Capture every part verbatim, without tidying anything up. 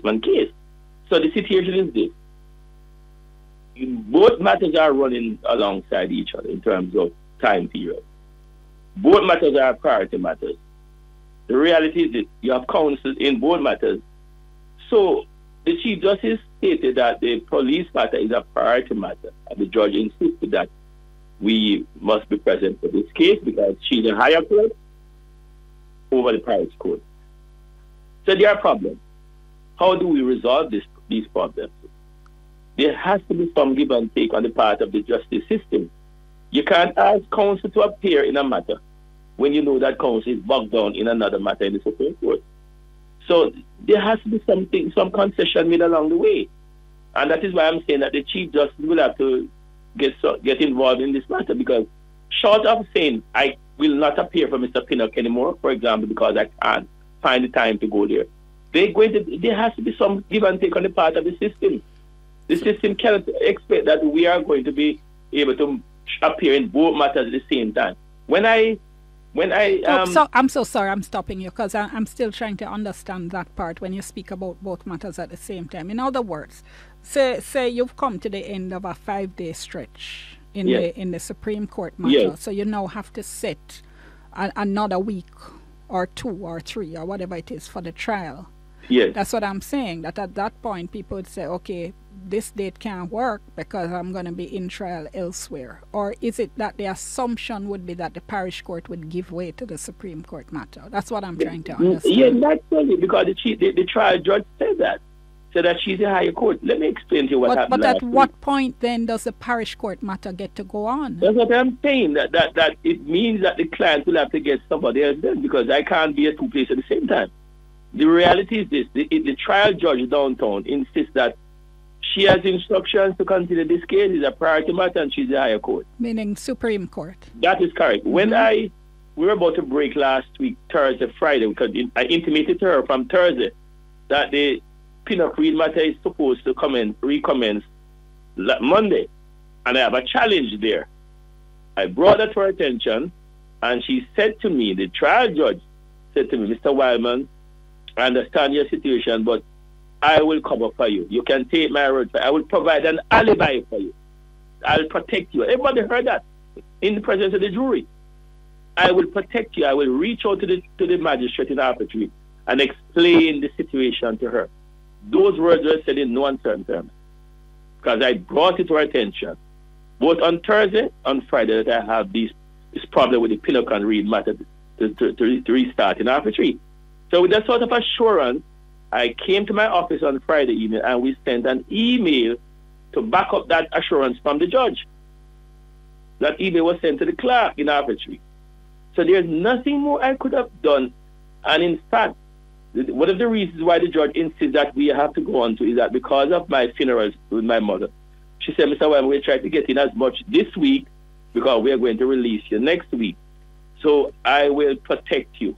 inducement case. So the situation is this. Both matters are running alongside each other in terms of time period. Both matters are priority matters. The reality is that you have counsel in both matters. So the Chief Justice stated that the police matter is a priority matter, and the judge insisted that we must be present for this case because she's a higher court over the parish court. So there are problems. How do we resolve this, these problems? There has to be some give and take on the part of the justice system. You can't ask counsel to appear in a matter when you know that counsel is bogged down in another matter in the Supreme Court. So there has to be something, some concession made along the way. And that is why I'm saying that the Chief Justice will have to get so, get involved in this matter, because short of saying I will not appear for Mister Pinnock anymore, for example, because I can't find the time to go there, they're going to, there has to be some give and take on the part of the system. The system cannot expect that we are going to be able to appear in both matters at the same time. When I, when I, um, oh, so I'm so sorry, I'm stopping you because I'm still trying to understand that part when you speak about both matters at the same time. In other words, say say you've come to the end of a five-day stretch in yes. the in the Supreme Court matter, yes. so you now have to set a, another week or two or three or whatever it is for the trial. Yes. That's what I'm saying, that at that point people would say, okay, this date can't work because I'm going to be in trial elsewhere. Or is it that the assumption would be that the parish court would give way to the Supreme Court matter? That's what I'm trying to understand. Yeah, naturally, because the, chief, the, the trial judge said that. Said that she's a higher court. Let me explain to you what but, happened. But at week. what point then does the parish court matter get to go on? That's what I'm saying. That, that, that it means that the client will have to get somebody else then, because I can't be at two places at the same time. The reality is this. The, the trial judge downtown insists that she has instructions to consider this case is a priority matter and she's a higher court. Meaning Supreme Court. That is correct. Mm-hmm. When I, we were about to break last week, Thursday, Friday, because I intimated to her from Thursday that the Pinnock Reid matter is supposed to commence, recommence Monday. And I have a challenge there. I brought that to her attention and she said to me, the trial judge said to me, Mister Wildman, I understand your situation, but I will cover for you. You can take my word for it. I will provide an alibi for you. I'll protect you. Everybody heard that in the presence of the jury. I will protect you. I will reach out to the to the magistrate in Harpatry and explain the situation to her. Those words were said in no uncertain terms, because I brought it to her attention, both on Thursday, on Friday, that I have this, this problem with the Pinnock and Reid matter to, to, to, to restart in Harpatry. So with that sort of assurance, I came to my office on Friday evening and we sent an email to back up that assurance from the judge. That email was sent to the clerk in Harpatry. So there's nothing more I could have done. And in fact, one of the reasons why the judge insists that we have to go on to is that because of my funerals with my mother, she said, Mister Wham, we'll try to get in as much this week because we are going to release you next week. So I will protect you.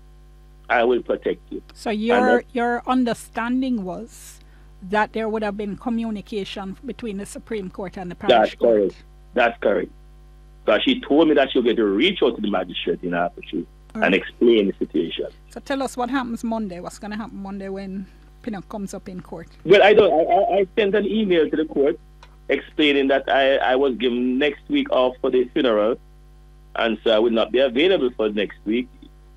I will protect you. So your your understanding was that there would have been communication between the Supreme Court and the parish that's court. Correct. That's correct. Because she told me that she'll get to reach out to the magistrate in Harpatry right. and explain the situation. So tell us what happens Monday. What's going to happen Monday when Pinnock comes up in court? Well, I don't. I, I sent an email to the court explaining that I, I was given next week off for the funeral, and so I will not be available for next week.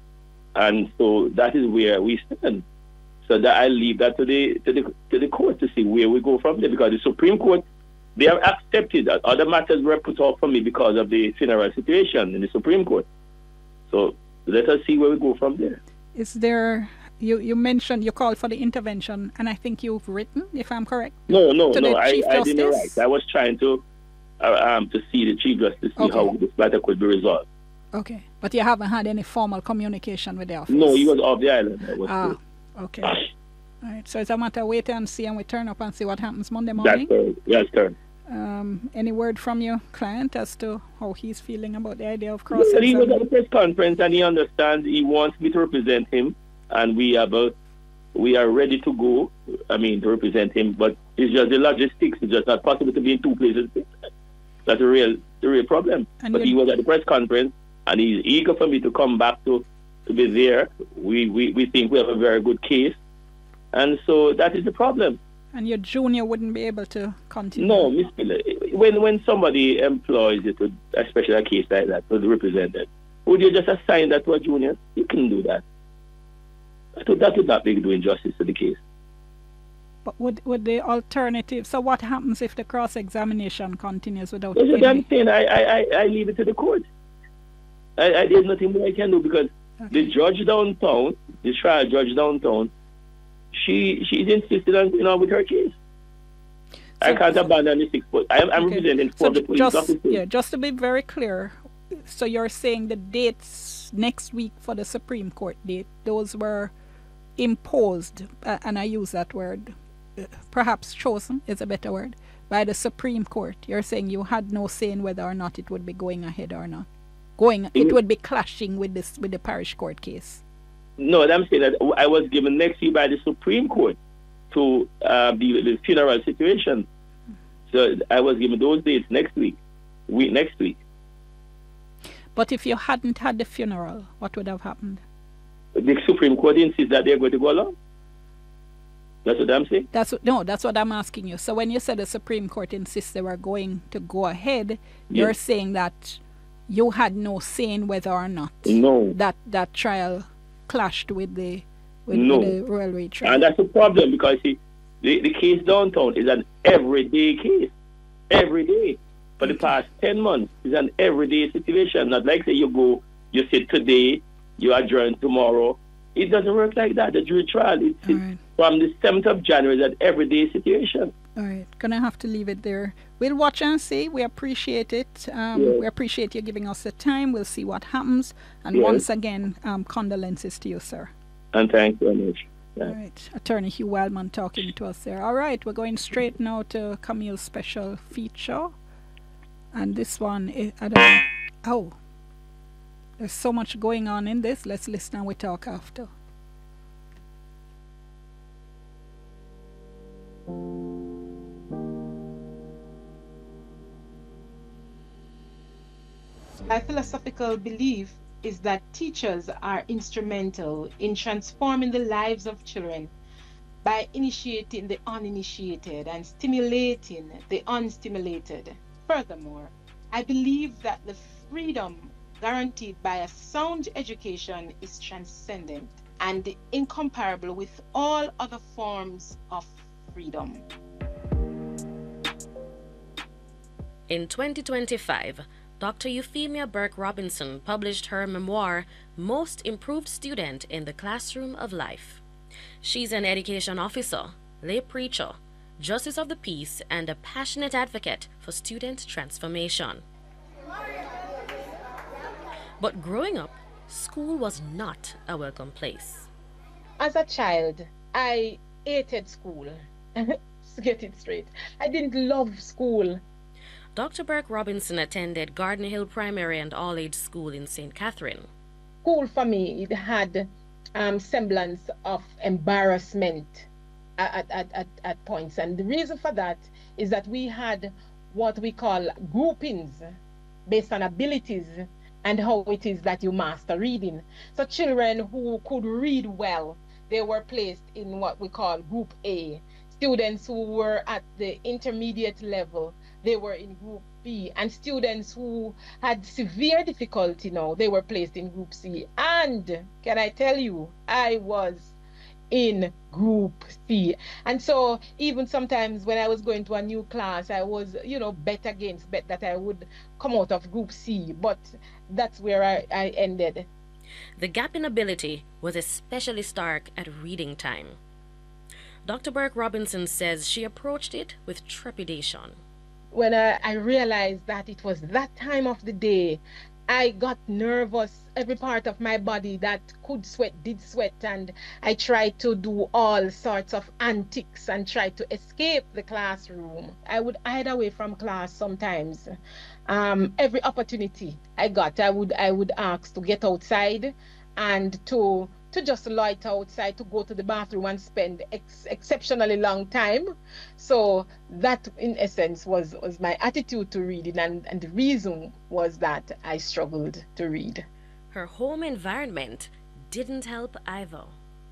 And so that is where we stand. So that I leave that to the to the to the court to see where we go from there, because the Supreme Court, they have accepted that other matters were put off for me because of the funeral situation in the Supreme Court. So let us see where we go from there. Is there, you, you mentioned you called for the intervention, and I think you've written, if I'm correct? No, no, to no, the I, Chief I didn't Justice? write. I was trying to uh, um to see the Chief Justice to see Okay. how this matter could be resolved. Okay, but you haven't had any formal communication with the office? No, he was off the island. I was ah, good. okay. All right, so it's a matter of wait and see, and we turn up and see what happens Monday morning? That's correct. That's correct. Um, any word from your client as to how he's feeling about the idea of Well, crossing? he was at the press conference and he understands. He wants me to represent him, and we are both, we are ready to go. I mean, to represent him, but it's just the logistics. It's just not possible to be in two places. That's a real, the real problem. And but he was at the press conference, and he's eager for me to come back to, to be there. We, we we think we have a very good case, And so that is the problem. And your junior wouldn't be able to continue? No, Miss Miller, when, when somebody employs you to, especially a case like that, to represent it, would you just assign that to a junior? You can do that. That would, that would not be doing justice to the case. But would, would the alternative, so what happens if the cross-examination continues without That's what any? I'm saying. I, I, I, I leave it to the court. I, I, there's nothing more I can do because Okay. the judge downtown, the trial judge downtown, she she's insisted on you know with her case. I So- can't abandon the six foot. I'm, I'm Okay. representing So four the police just, officers. yeah, just to be very clear, so you're saying the dates next week for the Supreme Court date, those were imposed, uh, and I use that word, uh, perhaps chosen is a better word, by the Supreme Court. You're saying you had no say in whether or not it would be going ahead or not. Going, it Mhm. would be clashing with this with the parish court case. No, I'm saying that I was given next week by the Supreme Court to uh, the, the funeral situation. So I was given those dates next week, week next week. But if you hadn't had the funeral, what would have happened? The Supreme Court insists that they're going to go along. That's what I'm saying. That's what, no, that's what I'm asking you. So when you said the Supreme Court insists they were going to go ahead, you're Yes. saying that you had no say in whether or not No. that that trial clashed with the with, No. with the railway trial. And that's the problem because see, the, the case downtown is an everyday case. Every day. For the past ten months, it's an everyday situation. Not like say you go, you sit today, you adjourn tomorrow. It doesn't work like that. The jury trial, it's, All it's right. from the seventh of January, it's an everyday situation. All right, gonna have to leave it there. We'll watch and see. We appreciate it. Um, Yeah. We appreciate you giving us the time. We'll see what happens. And Yeah. once again, um, condolences to you, sir. And thanks very much. Yeah. All right, Attorney Hugh Wildman talking to us there. All right, we're going straight now to Camille's special feature. And this one, I I don't know. Oh, there's so much going on in this. Let's listen and we talk after. My philosophical belief is that teachers are instrumental in transforming the lives of children by initiating the uninitiated and stimulating the unstimulated. Furthermore, I believe that the freedom guaranteed by a sound education is transcendent and incomparable with all other forms of freedom. In twenty twenty-five, Doctor Euphemia Burke Robinson published her memoir, Most Improved Student in the Classroom of Life. She's an education officer, lay preacher, justice of the peace, and a passionate advocate for student transformation. But growing up, school was not a welcome place. As a child, I hated school. Let's get it straight. I didn't love school. Doctor Burke Robinson attended Garden Hill Primary and All-Age School in Saint Catherine. School for me, it had um, semblance of embarrassment at, at, at, at points. And the reason for that is that we had what we call groupings based on abilities and how it is that you master reading. So children who could read well, they were placed in what we call Group A. Students who were at the intermediate level, they were in Group B. And students who had severe difficulty now, they were placed in Group C. And can I tell you, I was in Group C. And so even sometimes when I was going to a new class, I was, you know, bet against bet that I would come out of Group C. But that's where I, I ended. The gap in ability was especially stark at reading time. Doctor Burke Robinson says she approached it with trepidation. When I, I realized that it was that time of the day, I got nervous. Every part of my body that could sweat did sweat, and I tried to do all sorts of antics and tried to escape the classroom. I would hide away from class sometimes. Um, every opportunity I got, I would I would ask to get outside and to to just loiter outside, to go to the bathroom and spend ex exceptionally long time. So that, in essence, was, was my attitude to reading, and, and the reason was that I struggled to read. Her home environment didn't help either.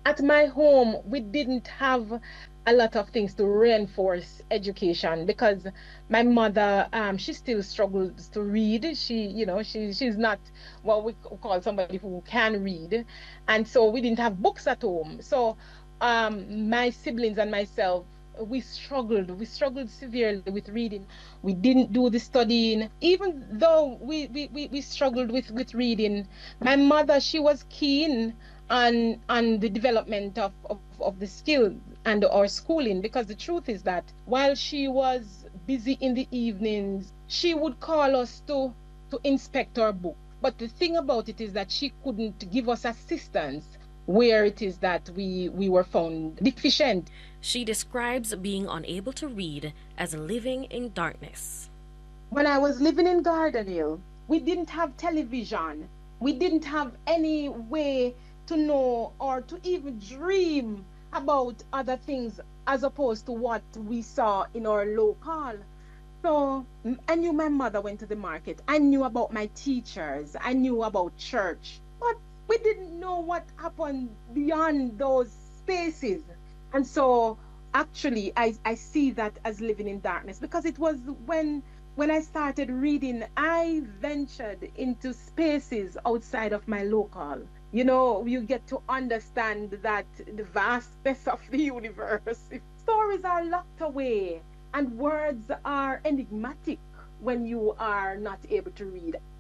At my home, we didn't have a lot of things to reinforce education because my mother, um, she still struggles to read. She, you know, she she's not what we call somebody who can read, and so we didn't have books at home. So, um, my siblings and myself, we struggled. We struggled severely with reading. We didn't do the studying, even though we we, we, we struggled with with reading. My mother, she was keen on on the development of, of, of the skill and our schooling, because the truth is that while she was busy in the evenings, she would call us to to inspect our book. But the thing about it is that she couldn't give us assistance where it is that we we were found deficient. She describes being unable to read as living in darkness. When I was living in Garden Hill, we didn't have television. We didn't have any way to know or to even dream about other things as opposed to what we saw in our local. So I knew my mother went to the market. I knew about my teachers. I knew about church. But we didn't know what happened beyond those spaces. And so actually I, I see that as living in darkness, because it was when when I started reading, I ventured into spaces outside of my local. You know, you get to understand that the vastness of the universe. Stories are locked away and words are enigmatic when you are not able to read.